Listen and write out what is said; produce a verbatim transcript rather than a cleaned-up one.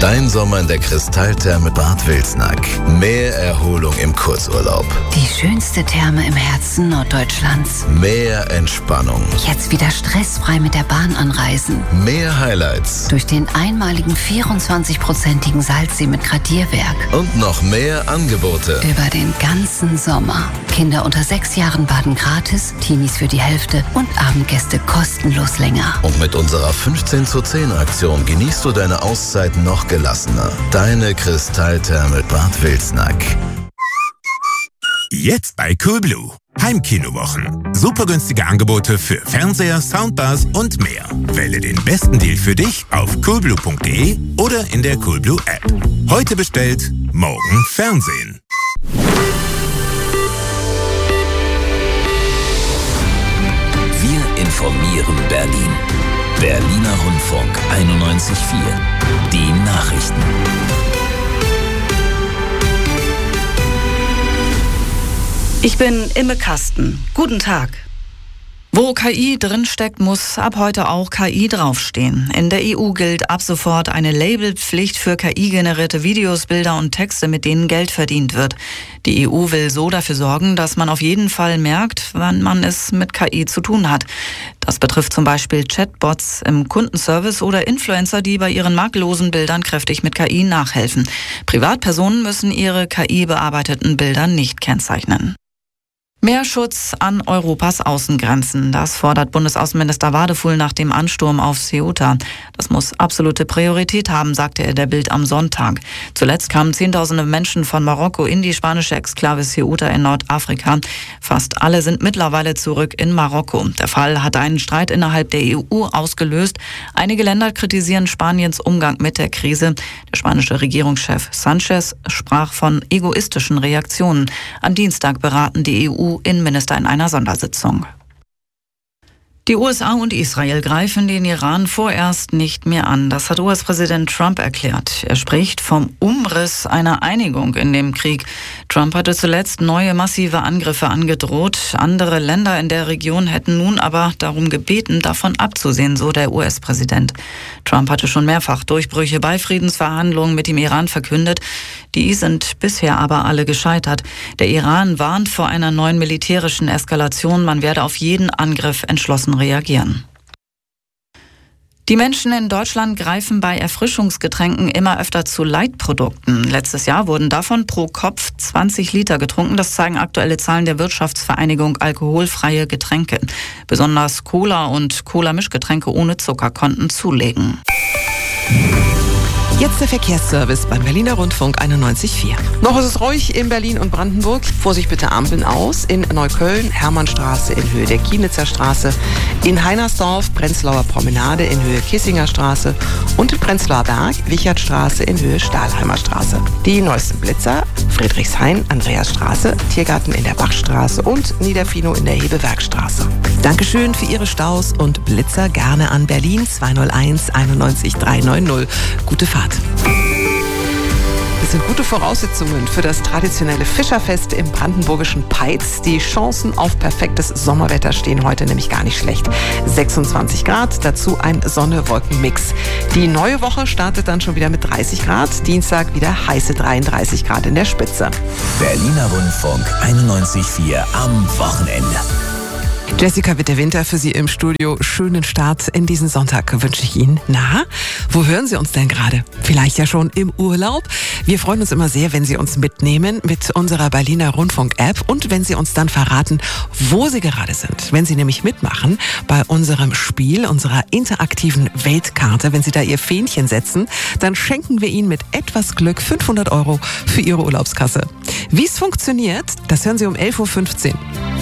Dein Sommer in der Kristalltherme Bad Wilsnack. Mehr Erholung im Kurzurlaub. Die schönste Therme im Herzen Norddeutschlands. Mehr Entspannung. Jetzt wieder stressfrei mit der Bahn anreisen. Mehr Highlights. Durch den einmaligen vierundzwanzig-prozentigen Salzsee mit Gradierwerk. Und noch mehr Angebote. Über den ganzen Sommer. Kinder unter sechs Jahren baden gratis, Teenies für die Hälfte und Abendgäste kostenlos länger. Und mit unserer fünfzehn zu zehn Aktion genießt du deine Auszeit noch gelassener. Deine Kristalltherme Bad Wilsnack. Jetzt bei Coolblue. Heimkinowochen. Super günstige Angebote für Fernseher, Soundbars und mehr. Wähle den besten Deal für dich auf coolblue punkt de oder in der Coolblue App. Heute bestellt, morgen Fernsehen. Wir informieren Berlin. Berliner Rundfunk einundneunzig Komma vier. Die Nachrichten. Ich bin Imme Kasten. Guten Tag. Wo K I drinsteckt, muss ab heute auch K I draufstehen. In der E U gilt ab sofort eine Labelpflicht für K I-generierte Videos, Bilder und Texte, mit denen Geld verdient wird. Die E U will so dafür sorgen, dass man auf jeden Fall merkt, wann man es mit K I zu tun hat. Das betrifft zum Beispiel Chatbots im Kundenservice oder Influencer, die bei ihren makellosen Bildern kräftig mit K I nachhelfen. Privatpersonen müssen ihre K I-bearbeiteten Bilder nicht kennzeichnen. Mehr Schutz an Europas Außengrenzen. Das fordert Bundesaußenminister Wadefuhl nach dem Ansturm auf Ceuta. Das muss absolute Priorität haben, sagte er der Bild am Sonntag. Zuletzt kamen Zehntausende Menschen von Marokko in die spanische Exklave Ceuta in Nordafrika. Fast alle sind mittlerweile zurück in Marokko. Der Fall hat einen Streit innerhalb der E U ausgelöst. Einige Länder kritisieren Spaniens Umgang mit der Krise. Der spanische Regierungschef Sanchez sprach von egoistischen Reaktionen. Am Dienstag beraten die E U Innenminister in einer Sondersitzung. Die U S A und Israel greifen den Iran vorerst nicht mehr an. Das hat U S-Präsident Trump erklärt. Er spricht vom Umriss einer Einigung in dem Krieg. Trump hatte zuletzt neue massive Angriffe angedroht. Andere Länder in der Region hätten nun aber darum gebeten, davon abzusehen, so der U S-Präsident. Trump hatte schon mehrfach Durchbrüche bei Friedensverhandlungen mit dem Iran verkündet. Die sind bisher aber alle gescheitert. Der Iran warnt vor einer neuen militärischen Eskalation. Man werde auf jeden Angriff entschlossen reagieren. Die Menschen in Deutschland greifen bei Erfrischungsgetränken immer öfter zu Light-Produkten. Letztes Jahr wurden davon pro Kopf zwanzig Liter getrunken. Das zeigen aktuelle Zahlen der Wirtschaftsvereinigung Alkoholfreie Getränke. Besonders Cola und Cola-Mischgetränke ohne Zucker konnten zulegen. Jetzt der Verkehrsservice beim Berliner Rundfunk einundneunzig Komma vier. Noch ist es ruhig in Berlin und Brandenburg. Vorsicht bitte Ampeln aus. In Neukölln, Hermannstraße in Höhe der Kienitzer Straße. In Heinersdorf, Prenzlauer Promenade in Höhe Kissinger Straße. Und in Prenzlauer Berg, Wichertstraße in Höhe Stahlheimer Straße. Die neuesten Blitzer, Friedrichshain, Andreasstraße, Tiergarten in der Bachstraße und Niederfino in der Hebewerkstraße. Dankeschön für Ihre Staus und Blitzer gerne an Berlin zweihunderteins einundneunzig dreihundertneunzig. Gute Fahrt. Das sind gute Voraussetzungen für das traditionelle Fischerfest im brandenburgischen Peitz. Die Chancen auf perfektes Sommerwetter stehen heute nämlich gar nicht schlecht. sechsundzwanzig Grad, dazu ein Sonne-Wolken-Mix. Die neue Woche startet dann schon wieder mit dreißig Grad. Dienstag wieder heiße dreiunddreißig Grad in der Spitze. Berliner Rundfunk einundneunzig Komma vier am Wochenende. Jessica Witte-Winter für Sie im Studio. Schönen Start in diesen Sonntag wünsche ich Ihnen. Na, wo hören Sie uns denn gerade? Vielleicht ja schon im Urlaub? Wir freuen uns immer sehr, wenn Sie uns mitnehmen mit unserer Berliner Rundfunk-App und wenn Sie uns dann verraten, wo Sie gerade sind. Wenn Sie nämlich mitmachen bei unserem Spiel, unserer interaktiven Weltkarte, wenn Sie da Ihr Fähnchen setzen, dann schenken wir Ihnen mit etwas Glück fünfhundert Euro für Ihre Urlaubskasse. Wie es funktioniert, das hören Sie um elf Uhr fünfzehn.